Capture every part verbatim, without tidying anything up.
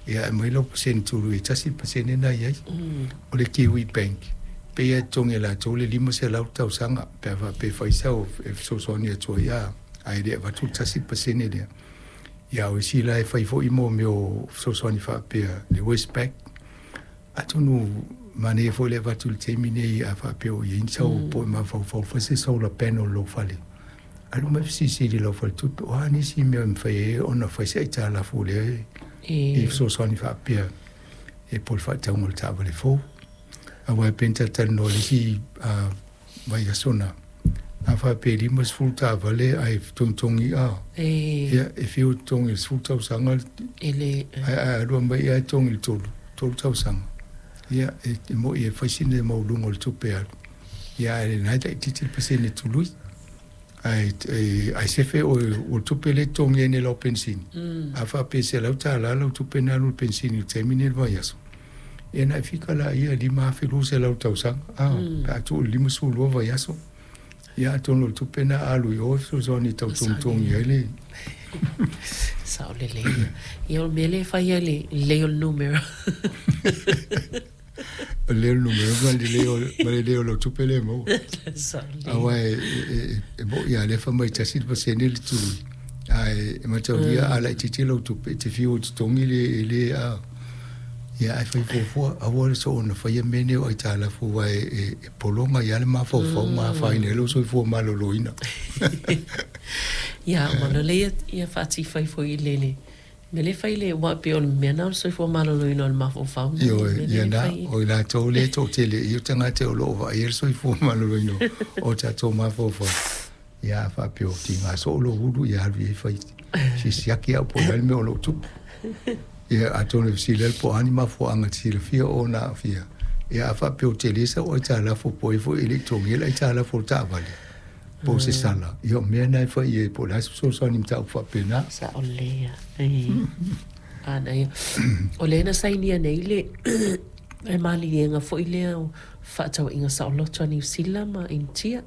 ia mai lo persen tulu e tasi persen na ia o le Kiwi Bank pe ia tonge la tole lima se lau tau sanga pe va pe faisa o e so so ni to ia ai de va tu tasi persen ia ia o si la e fai fo i mo meo so so ni fa pe le Westpac atunu mane fo le va tu termine a fa pe o yin so po ma fo fo fo se solar panel lo fale alu ma si si lo fale tu o ani si me fai ona fai se ta la fo le e so so ni fa pe e por fa ta un ta vale fo a wa penta tan no le si a vai sona a fa pe li mas fu ta vale ai tung tung i a e ya e fiu tung il fu ta sanga ele a a ro mai ai tung il tol tol ta sanga ya e mo e fa sin de mo lungo il tupe ya e na ta ti ti pese ne tu lui ai ai se fe o o tupe le tung e ne lo pensin a fa pe se la ta la lo tupe na lo pensin il termine il voyage e na fica la ia lima fe lu se la ta sanga a a tu lima su lo voyage ya tono tu pena alu yo so zoni tau tung tung yele sa le le yo mele fa yele le el numero le el numero van le leo le leo lo tu pele mo awa e e bo ya le fa mai tasi pa senil tu ai ma tau dia ala titi lo tu pe te fiu tu tongi le le a ya ai fai fo fo a wo so na fa ye mene o ta la fo wa e polonga ya le ma fo fo ma fa ine lo so fo ma lo lo ina ya ma lo le ya fa ti fai fo i lele me le fai le wa pe o me na so fo ma lo lo ina ma fo fa yo ya na o la to le to te le yo tanga te o lo va ye so fo ma lo lo ina o ta to ma fo fo ya fa pe o ti ma so lo hudu ya vi fai si si aki a po me o lo tu ia atone sile po anima fo anga sile fia ona fia ia fa pe utilisa o ta la fo po fo electron ia ta la fo ta vale po se sala io me na fo ie po la so so nim ta fo pena sa olea e ana ole na sai ni nei le e mali nga fo ile fa ta inga sa lo tani sila ma intia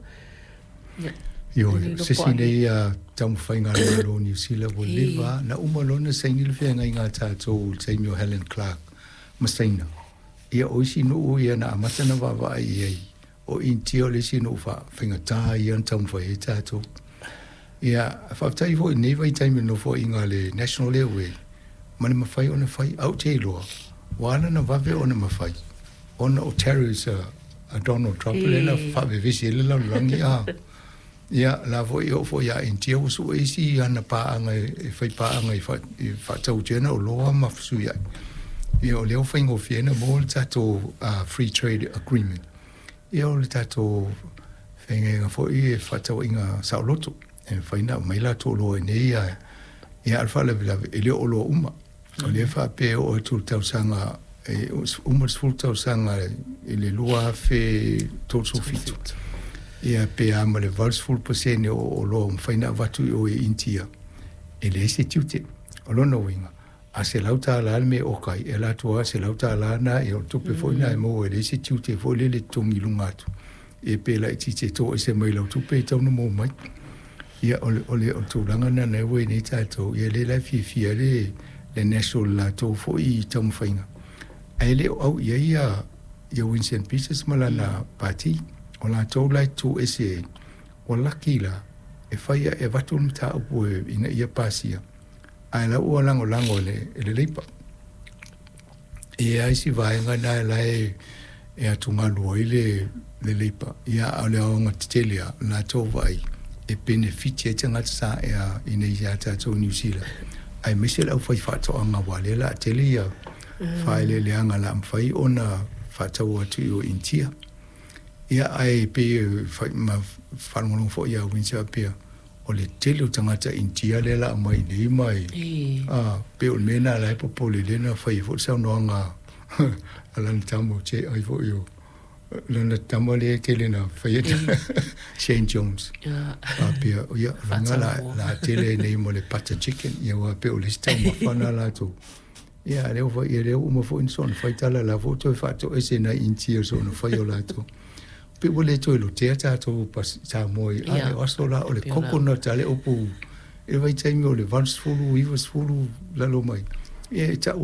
yo se sine ia tam fainga lo ni sila vo leva na uma lo na sai ni le fenga inga ta to sai mio Helen Clark masaina ia o si no ia na matana va va ia o intio le si no fa fainga ta ia tam fa eta to ia fa ta i vo nei vai time no fo inga le national airway mani ma fai ona fai out te lo wana na va ve ona ma fai ona o terrorist a Donald Trump le na fa ve visi le la langi a ia la vo io fo ia in tio su e si ana pa anga e fai pa anga e fa e fa tau tena o loa ma su ia io le fa ingo fiena mo tato a free trade agreement io le tato fenga fo i fa tau inga sa loto e fa ina mai la to lo ne ia ia alfa le e le o lo uma o le fa pe o tu tau sanga e uma sul tau sanga e le lua fe to so fitu ia pe ama le valsful percent o lo faina vatu o intia e le se tute o lo no winga a se lauta la me o kai e la tua se lauta la na e o tupe foi na mo e le se tute foi le le tongi lungatu e pe la ti te to e se mai lo tupe to no mo mai ia o le o le o tu langa na ne we ni ta to ia le la fi fi le le national la to foi tam faina ai le o ia ia ia Vincent Peters malana party o la tau lai tu ese o laki la e whaia e watu mta upo e ina ia pasia ai la ua lango lango le le leipa e ai si vaenga na e lai e atunga lua i le le leipa ia au le aonga titelia la tau vai e benefiti e tanga sa e a ina ia tatou New Zealand ai mese lau whai whato anga wale la telia whai le leanga la mwhai ona whatau atu i o intia ia ai pe ma falongo fo ia winsa pe o le tele tangata intia le la mai nei mai ah pe o mena la po po le na fai fo sa no nga ala tamo che ai fo yo la tamo le tele na fai Saint Jones ah pe o ia la la tele nei mo le pata chicken ia wa pe o le tamo fana la to ia le fo ia le mo fo in son fai tala la foto fa to ese na intia so no fai o la to pe wole to lo te ta to pas sa moi a o so la o le coconut ale o pu e vai taimi o le vans fulu i vas fulu la lo mai e ta